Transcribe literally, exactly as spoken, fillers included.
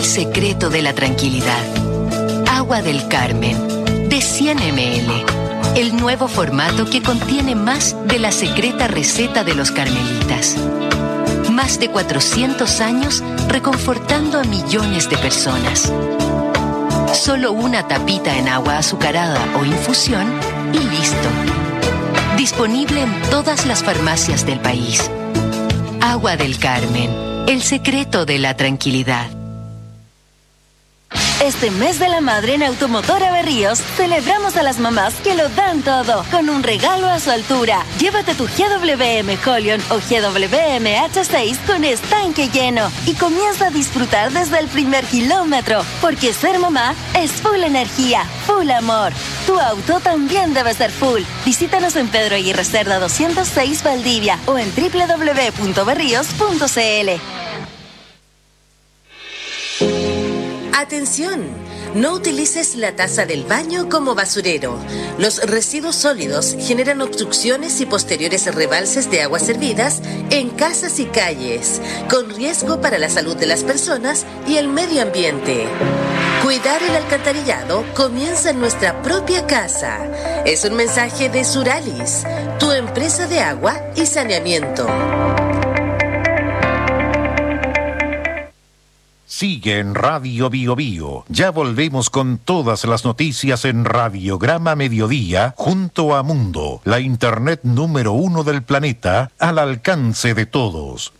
secreto de la tranquilidad. Agua del Carmen, de cien mililitros. El nuevo formato que contiene más de la secreta receta de los carmelitas. Más de cuatrocientos años reconfortando a millones de personas. Solo una tapita en agua azucarada o infusión y listo. Disponible en todas las farmacias del país. Agua del Carmen, el secreto de la tranquilidad. Este mes de la madre en Automotora Berríos celebramos a las mamás que lo dan todo con un regalo a su altura. Llévate tu G W M Holion o G W M H seis con estanque lleno y comienza a disfrutar desde el primer kilómetro, porque ser mamá es full energía, full amor. Tu auto también debe ser full. Visítanos en Pedro Aguirre Cerda doscientos seis Valdivia o en doble u doble u doble u punto berríos punto c l. Atención, no utilices la taza del baño como basurero. Los residuos sólidos generan obstrucciones y posteriores rebalses de aguas servidas en casas y calles, con riesgo para la salud de las personas y el medio ambiente. Cuidar el alcantarillado comienza en nuestra propia casa. Es un mensaje de Suralis, tu empresa de agua y saneamiento. Sigue en Radio Bio Bio. Ya volvemos con todas las noticias en Radiograma Mediodía junto a Mundo, la internet número uno del planeta, al alcance de todos.